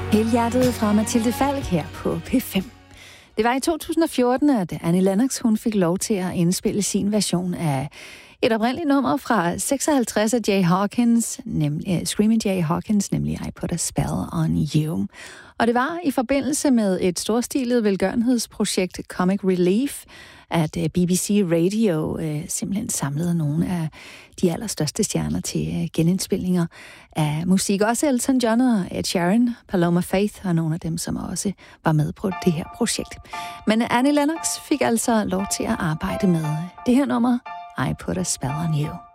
Helhjertet fra Mathilde Falk her på P5. Det var i 2014, at Annie Lennox hun fik lov til at indspille sin version af et oprindeligt nummer fra 56 af Jay Hawkins, nemlig Screaming Jay Hawkins, nemlig I Put a Spell on You. Og det var i forbindelse med et storstilet velgørenhedsprojekt Comic Relief, at BBC Radio simpelthen samlede nogle af de allerstørste stjerner til genindspilninger af musik. Også Elton John og Ed Sheeran, Paloma Faith og nogle af dem, som også var med på det her projekt. Men Annie Lennox fik altså lov til at arbejde med det her nummer, I Put a Spell on You.